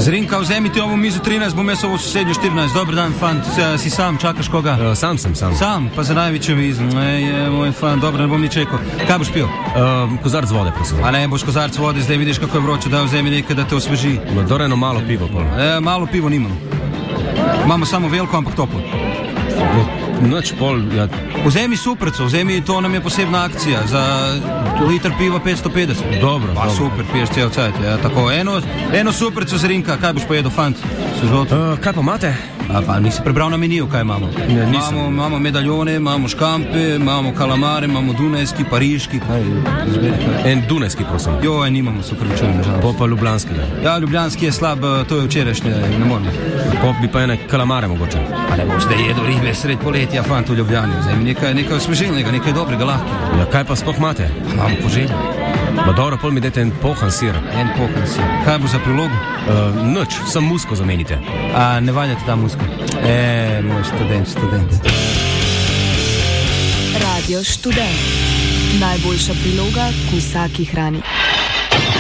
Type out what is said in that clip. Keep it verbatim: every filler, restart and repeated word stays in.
Zrinka, vzemi ti ovo mizo trinajst, bom jaz ovo sosednjo štirinajst. Dobar dan, fant, si sam, čakaš koga? Uh, sam sem, sam. Sam, pa za največjo mizo. Ej, moj fant, dobro, ne bom ni čekal. Kaj boš pil? Uh, kozarc vode, prosim. A ne, boš kozarc vode, zdaj vidiš kako je vroče, da vzemi nekaj, da te osveži. No, doreno malo pivo, pol. E, malo pivo nimamo. Imamo samo veliko, ampak toplo. No, noč pol, ja... Vzemi suprco, vzemi, to nam je posebna akcija, za liter piva petsto petdeset. Dobro, pa, dobro. Super, piješ cel cajt, ja, tako, eno, eno suprco Zrinka, kaj boš pojedel, fant? Uh, kaj pa imate? A pa nisi prebral na meniju, kaj imamo? Ne, nisem. Imamo, imamo medaljone, imamo škampe, imamo kalamare, imamo dunajski, pariški, kaj, izberi kaj. En dunajski, prosim. Joj, nimamo, se upravičujem, nažalost. Pop pa ljubljanskega. Ja, ljubljanski je slab, to je včerajšnje, ne moramo. Pop bi pa ene kalamare mogoče. A ne boš zdaj jedel ribe sred poletja, fant, v Ljubljani, zdaj mi nekaj, nekaj osvežilnega, nekaj dobrega, lahkega. Ja, kaj pa sploh imate? Imamo poželj. Ma dobro, pol mi dajte en pohan sir. En pohan sir. Kaj bo za prilogo? Uh, noč, sam musko zamenite. A ne valjate ta musko? E, moj študent, študent. Radio Študent. Najboljša priloga k vsaki hrani.